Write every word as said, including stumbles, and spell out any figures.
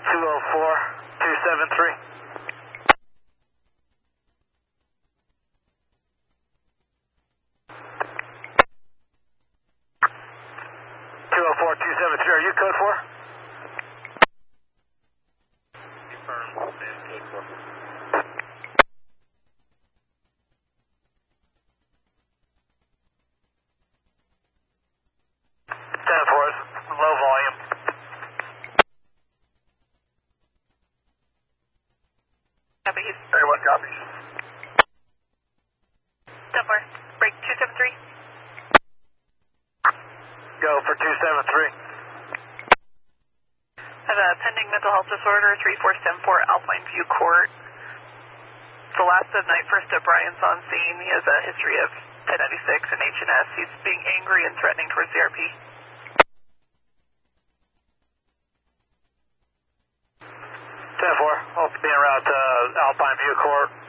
two oh four, two seven three. two oh four, two seven three, are you code four? Confirm, code four. ten four, low volume. Copies. Very well, copies. ten four, break two seven three. Go for two seven three. I have a pending mental health disorder, three four seven four Alpine View Court. The last of night, first of Brian's on scene. He has a history of ten ninety-six and H and S. He's being angry and threatening towards C R P. ten four, I'll be en route to Alpine View Court.